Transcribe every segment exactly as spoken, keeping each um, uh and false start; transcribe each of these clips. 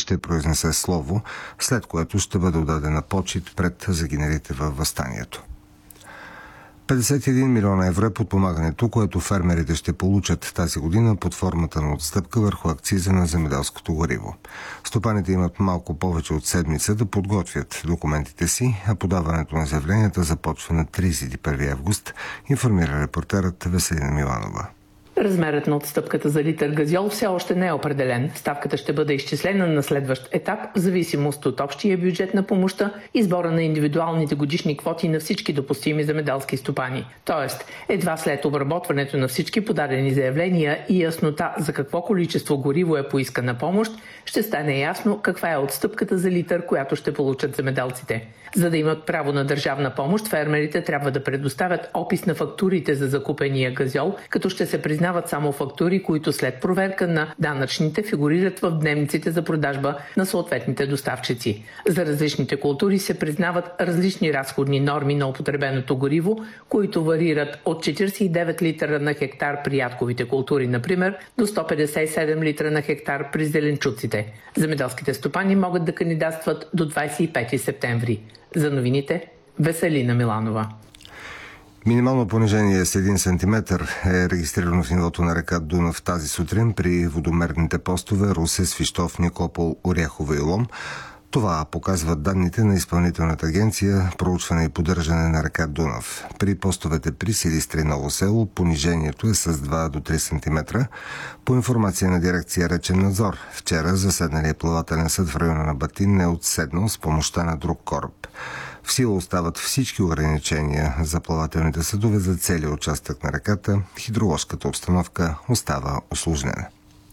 ще произнесе слово, след което ще бъде отдадена почит пред загиналите във въстанието. петдесет и един милиона евро е подпомагането, което фермерите ще получат тази година под формата на отстъпка върху акциза на земеделското гориво. Стопаните имат малко повече от седмица да подготвят документите си, а подаването на заявленията започва на тридесет и първи август, информира репортерът Веселина Миланова. Размерът на отстъпката за литър газьол все още не е определен. Ставката ще бъде изчислена на следващ етап в зависимост от общия бюджет на помощта и сбора на индивидуалните годишни квоти на всички допустими земеделски стопани. Тоест, едва след обработването на всички подадени заявления и яснота за какво количество гориво е поискана помощ, ще стане ясно каква е отстъпката за литър, която ще получат земеделците. За да имат право на държавна помощ, фермерите трябва да предоставят опис на фактурите за закупения газьол, като ще се признават само фактури, които след проверка на данъчните фигурират в дневниците за продажба на съответните доставчици. За различните култури се признават различни разходни норми на употребеното гориво, които варират от четиридесет и девет литра на хектар при ядковите култури, например, до сто петдесет и седем литра на хектар при зеленчуците. Земеделските стопани могат да кандидатстват до двадесет и пети септември. За новините, Веселина Миланова. Минимално понижение с един сантиметър е регистрирано в нивото на река Дунав тази сутрин при водомерните постове Русе, Свищов, Никопол, Оряхово и Лом. Това показват данните на Изпълнителната агенция проучване и поддържане на река Дунав. При постовете при Силистра и Ново село понижението е с два до три сантиметра. По информация на дирекция Речен надзор, вчера заседналият плавателен съд в района на Батин е отседнал с помощта на друг кораб. В сила остават всички ограничения за плавателните съдове за целия участък на реката. Хидроложката обстановка остава усложнена.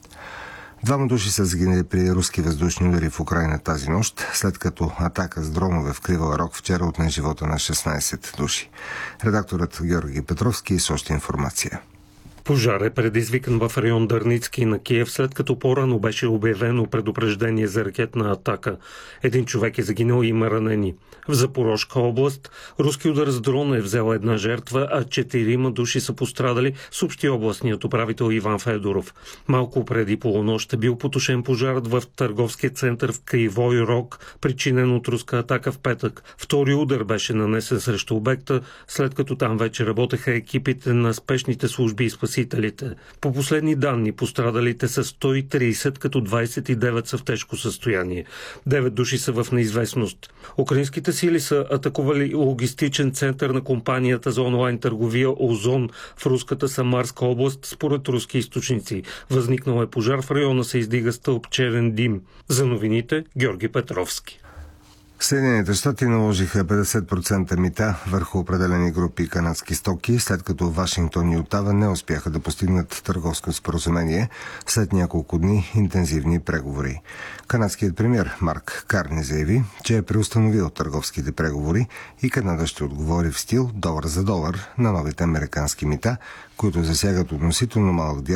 Двама души са загинали при руски въздушни удари в Украйна тази нощ, след като атака с дронове в Кривия Рог вчера отне живота на шестнадесет души. Редакторът Георги Петровски с още информация. Пожар е предизвикан в район Дърницки на Киев, след като по-рано беше обявено предупреждение за ракетна атака. Един човек е загинал и има ранени. В Запорожка област руски удар с дрон е взел една жертва, а четирима души са пострадали, съобщи областният управител Иван Федоров. Малко преди полунощ е бил потушен пожарът в търговския център в Кривой Рог, причинен от руска атака в петък. Втори удар беше нанесен срещу обекта, след като там вече работеха екипите на спешните служби и спасителите. По последни данни пострадалите са сто и тридесет, като двадесет и девет са в тежко състояние. девет души са в неизвестност. Украинските сили са атакували логистичен център на компанията за онлайн търговия Озон в руската Самарска област, според руски източници. Възникнал е пожар, в района се издига стълб черен дим. За новините Георги Петровски. Съединените щати наложиха петдесет процента мита върху определени групи канадски стоки, след като Вашингтон и Отава не успяха да постигнат търговско споразумение след няколко дни интензивни преговори. Канадският премиер Марк Карни заяви, че е преустановил търговските преговори и Канада ще отговори в стил долар за долар на новите американски мита, които засягат относително малък дял